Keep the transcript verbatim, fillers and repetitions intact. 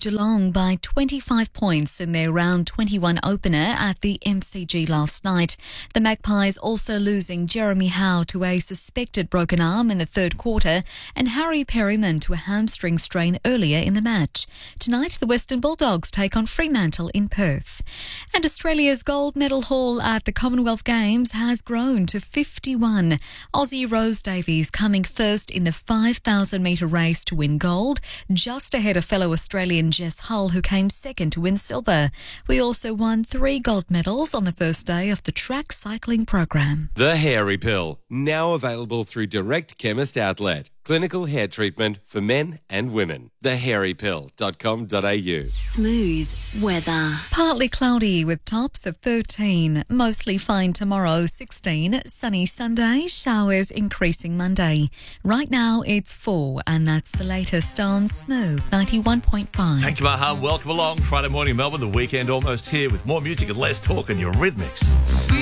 Geelong by twenty-five points in their round twenty-one opener at the M C G last night. The Magpies also losing Jeremy Howe to a suspected broken arm in the third quarter and Harry Perryman to a hamstring strain earlier in the match. Tonight, the Western Bulldogs take on Fremantle in Perth. And Australia's gold medal haul at the Commonwealth Games has grown to fifty-one. Aussie Rose Davies coming first in the five thousand metre race to win gold, just ahead of fellow Australian Jess Hull, who came second to win silver. We also won three gold medals on the first day of the track cycling program. The Hairy Pill, now available through Direct Chemist Outlet. Clinical hair treatment for men and women. the hairy pill dot com dot a u. Smooth weather. Partly cloudy with tops of thirteen. Mostly fine tomorrow, sixteen. Sunny Sunday, showers increasing Monday. Right now it's four, and that's the latest on Smooth ninety-one point five. Thank you, Maha. Welcome along. Friday morning, Melbourne. The weekend almost here with more music and less talk in your Rhythmics. Sweet